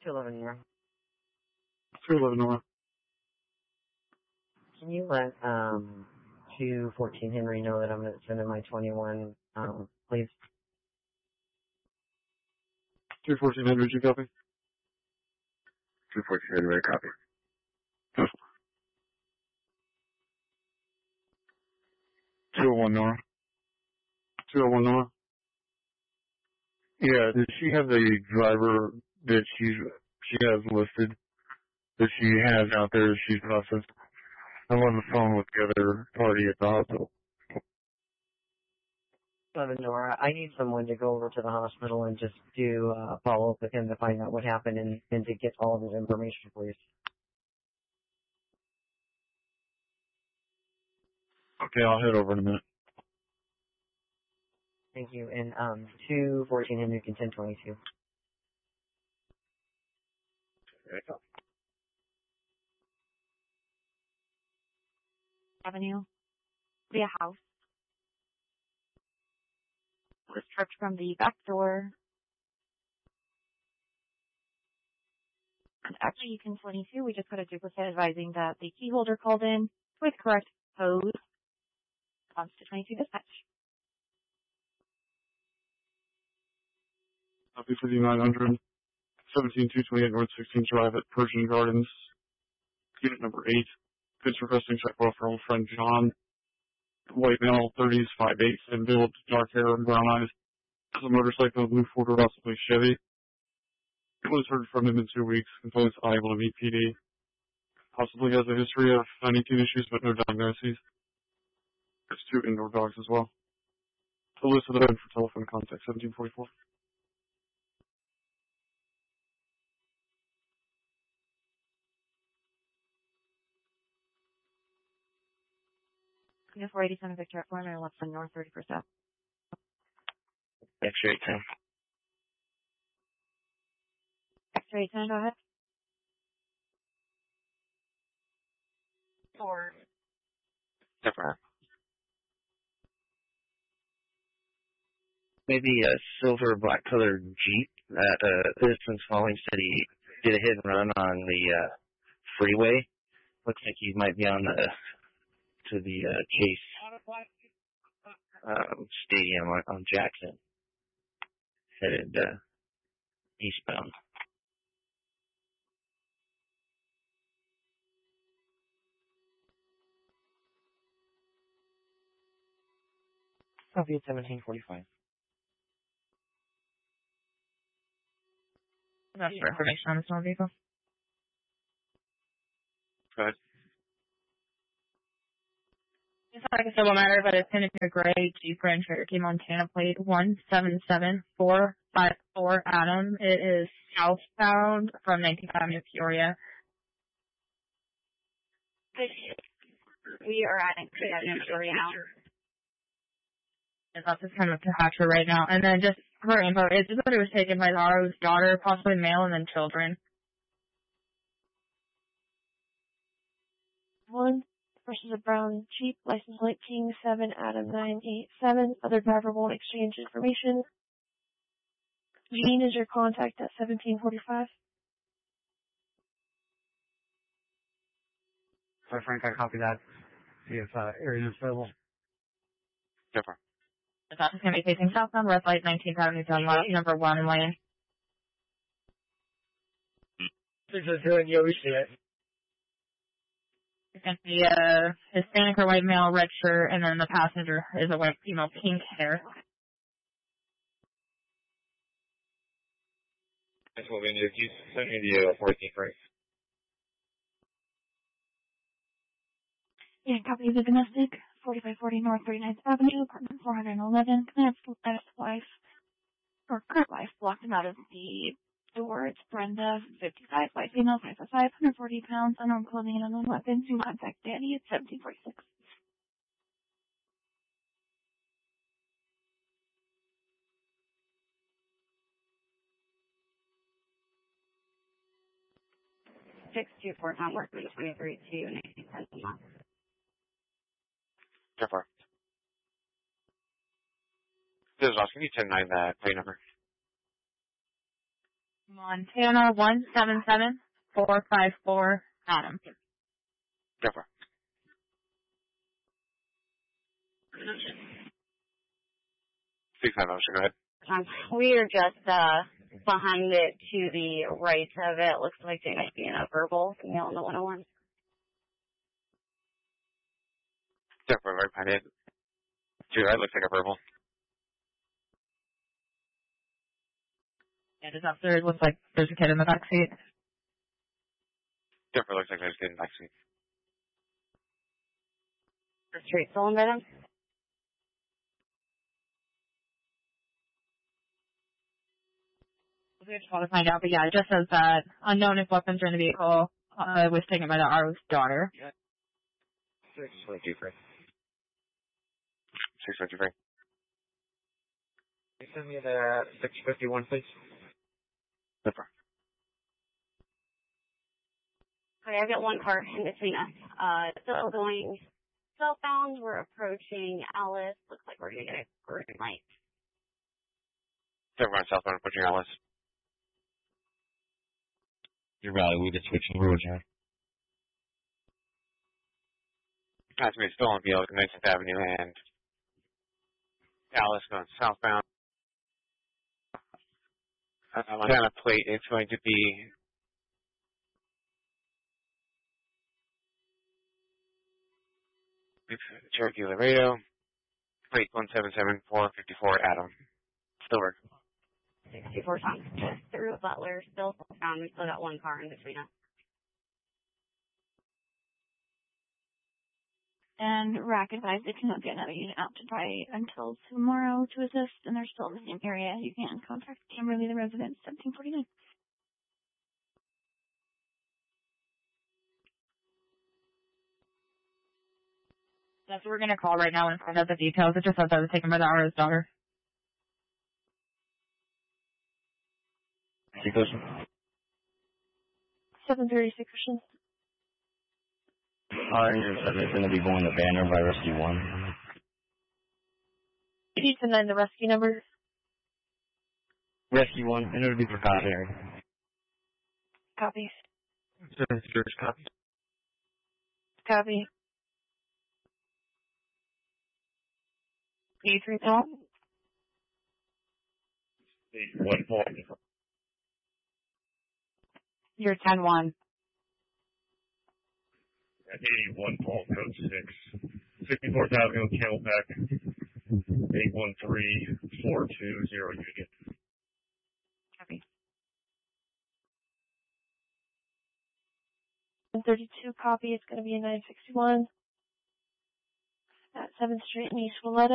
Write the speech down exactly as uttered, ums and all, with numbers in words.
two eleven North. two eleven North. Can you let um two fourteen Henry know that I'm going to send in my twenty-one, um, please? two fourteen Henry, did you copy? two fourteen Henry, copy. two oh one North. two oh one North. Yeah, does she have the driver that she's, she has listed, that she has out there she's processed? I'm on the phone with the other party at the hospital. eleven Nora, I need someone to go over to the hospital and just do a uh, follow-up with him to find out what happened and, and to get all of his information, please. Okay, I'll head over in a minute. Thank you. And um, two fourteen Henry and ten twenty-two. Avenue, via house. Was stripped from the back door. And after you can twenty-two, we just got a duplicate advising that the key holder called in with correct code. Comes to twenty-two dispatch. Copy for the nine hundred, seventeen two twenty-eight North sixteenth Drive at Persian Gardens, unit number eight. Goods requesting check off for old friend John. White male, thirties, five eight, and build, dark hair and brown eyes. Has a motorcycle, blue Ford or possibly Chevy. It was heard from him in two weeks. Complaints unable to meet P D. Possibly has a history of ninety-two issues, but no diagnoses. There's two indoor dogs as well. The list of the bed for telephone contact, seventeen forty-four. four eighty-seven Victor at four left from north thirty percent. X-ray ten. X-ray ten, go ahead. Four. Different. Maybe a silver black colored Jeep that uh Citizens Falling said he did a hit and run on the uh freeway. Looks like he might be on the to the uh, Chase um, Stadium on, on Jackson, headed uh, eastbound. Copy at seventeen forty-five. That's for information on the small vehicle. Go ahead. It's not like a civil matter, but it's in a gray Jeep Grand Cherokee Montana plate one seven seven four five four Adam. It is southbound from nineteenth Avenue, Peoria. We are at nineteenth Avenue, Peoria now. And that's just kind of to Hatcher right now. And then just for info, it's just that it was taken by Laura's daughter, possibly male, and then children. One versus a brown Jeep, license plate King seven Adam nine eight seven. Other driver won't exchange information. Jean is your contact at seventeen forty-five. Sorry, Frank, I copy that. See if uh, area is available. Different. The top is going to be facing southbound, red light, nineteenth Avenue, John Lot, number one lane. This is doing Yoshi shit. It's going to be a Hispanic or white male, red shirt, and then the passenger is a white female, pink hair. That's what we need. You send me the uh, fourteenth right. Yeah, copy of the domestic, forty-five forty North thirty-ninth Avenue, apartment four eleven. Can I have wife, or current wife, blocked him out of the door. It's Brenda, fifty-five, white female, five foot five, one hundred forty pounds, unarmed clothing and unknown weapons. You contact Danny at seventeen forty-six. six two four, not working, twenty-three two, nineteen ten. Different. This is Oscar. Can you ten nine that plate number? Montana one seven seven four five four Adam. Deborah. Six five oh, go ahead. Um, we are just uh, behind it to the right of it. Looks like they might be in a verbal male in the one oh one. Deborah, right behind it. To your right, looks like a verbal. Yeah, just after it looks like there's a kid in the back seat. Deborah looks like there's a kid in the back seat. The street stolen by them? We just want to find out, but yeah, it just says that unknown if weapons are in the vehicle uh, was taken by the R's daughter. Six twenty-two three. Six twenty-two three. Can you send me the six fifty-one, please? Deborah. Okay, I've got one car in between us. Uh, still going southbound. We're approaching Alice. Looks like we're going to get a green light. Deborah on southbound approaching Alice. Your rally, we just switching roads here. That's me, still on Beale, nineteenth Avenue, and Alice going southbound. Uh, Montana plate, it's going to be Cherokee Laredo, plate one seven seven four five four Adam. Still working. sixty-four times just through Butler. Still found. We still got one car in between us. And Rack advised if you don't get another unit out to try until tomorrow to assist, and they're still in the same area, you can contact Kimberly, the resident, seventeen forty-nine. That's what we're going to call right now and find out the details. It just says that it was taken by the R's daughter. seven thirty-six. Alright, it's going to be going to Banner by Rescue one. Can you send the rescue number? Rescue one, and it'll be precautionary. Copy. Copy. Copy. eight three two. One point. You're ten one. eighty-one Paul Code six. sixty-fourth Avenue, Camelback. eight one three four two zero unit. Copy. one thirty-two copy. It's going to be a nine sixty-one at seventh Street in East Willetta.